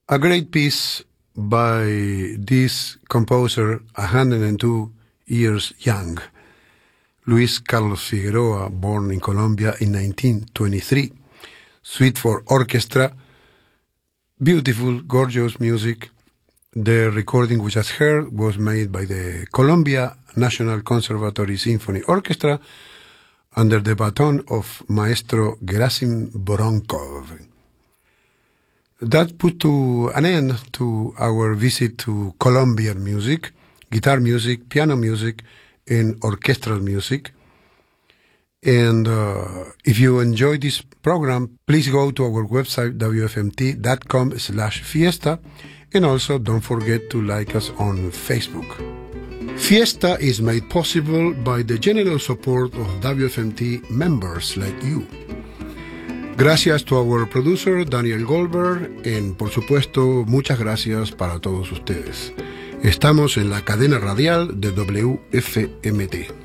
A great piece by this composer, 102 years young, Luis Carlos Figueroa, born in Colombia in 1923. Suite for orchestra, beautiful, gorgeous music. The recording we just heard was made by the Colombia National Conservatory Symphony Orchestra under the baton of Maestro Gerasim Voronkov. That put an end to our visit to Colombian music, guitar music, piano music, and orchestral music. And if you enjoy this program, please go to our website, wfmt.com/fiesta, and also don't forget to like us on Facebook. Fiesta is made possible by the generous support of WFMT members like you. Gracias to our producer, Daniel Goldberg, y por supuesto, muchas gracias para todos ustedes. Estamos en la cadena radial de WFMT.